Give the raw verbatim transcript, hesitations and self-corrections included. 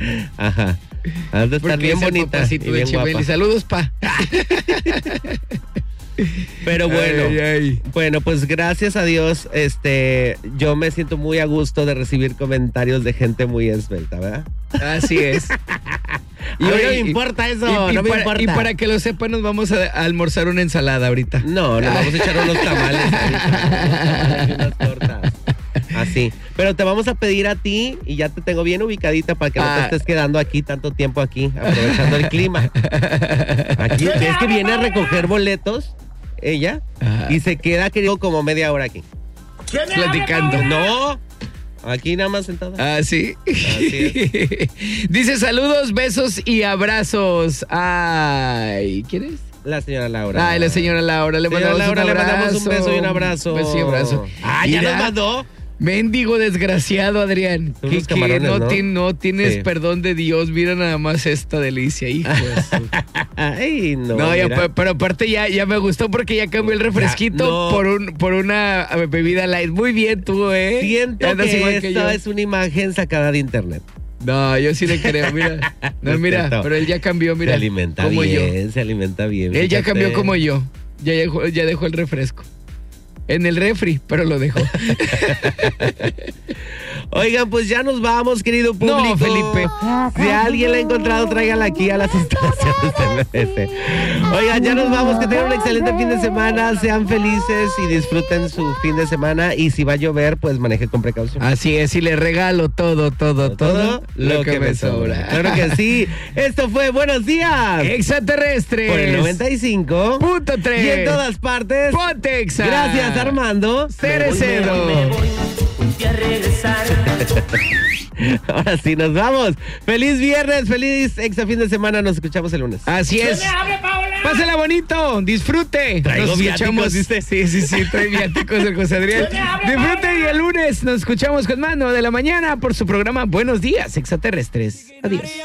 Ajá. Has de estar bien bonita y bien guapa. Saludos, pa. Pero bueno, ay, ay. bueno, pues gracias a Dios, este, yo me siento muy a gusto de recibir comentarios de gente muy esbelta, ¿verdad? Así es. Y hoy no me importa eso, y, y no me para, importa. Y para que lo sepan, nos vamos a, a almorzar una ensalada ahorita. No, nos vamos a echar unos tamales, ahorita, unas tortas. Así. Pero te vamos a pedir a ti y ya te tengo bien ubicadita para que no te ah. estés quedando aquí tanto tiempo aquí, aprovechando el clima. Aquí es que viene a recoger boletos ella Ajá. y se queda querido como media hora aquí. Platicando. No, aquí nada más sentada. Ah, sí. Así es. Dice saludos, besos y abrazos. Ay, ¿quién es? La señora Laura. Ay, la señora Laura. Le Señora mandamos Laura, un le abrazo. mandamos un beso y un abrazo. Un beso y abrazo. Ah, ¿ya Mira, nos mandó? Mendigo desgraciado, Adrián. Son Que, unos que camarones, no, ¿no? ti- no tienes Sí. perdón de Dios. Mira nada más esta delicia, hijo de su- Ay, no. No, ya, mira. pe- pero aparte ya, ya me gustó porque ya cambió el refresquito Ya, no. por un por una bebida light. Muy bien tú, ¿eh? Siento Andas que igual esta yo. es una imagen sacada de internet. No, yo sí le creo, mira. No, No es mira, cierto. pero él ya cambió, mira. Se alimenta como bien, yo. se alimenta bien. Él ya fíjate. cambió como yo. Ya dejó, ya dejó el refresco. En el refri, pero lo dejó. Oigan, pues ya nos vamos, querido público. No, Felipe. Si alguien la ha encontrado, tráigala aquí a las instalaciones de M F. Oigan, ya nos vamos. Que tengan un excelente fin de semana. Sean felices y disfruten su fin de semana. Y si va a llover, pues maneje con precaución. Así es, y le regalo todo, todo, todo, lo que me sobra. Claro que sí. Esto fue Buenos Días. Extraterrestres. Por el noventa y cinco Punto tres. Y en todas partes. Ponte Exa. Gracias, Armando. Cerecedo. Me voy a regresar. Ahora sí, nos vamos. Feliz viernes, feliz exa fin de semana. Nos escuchamos el lunes. Así es. Pásela bonito, disfrute. Traigo Nos viáticos, escuchamos. ¿viste? Sí, sí, sí, trae viáticos el José Adrián. Disfrute y el lunes nos escuchamos con Mano de la Mañana por su programa Buenos Días, Extraterrestres. Adiós.